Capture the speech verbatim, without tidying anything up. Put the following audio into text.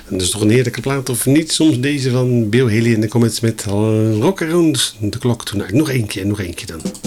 En dat is toch een heerlijke plaat, of niet? Soms deze van Bill Haley in de comments met uh, Rock Around the Clock Tonight. Nog één keer, nog één keer dan.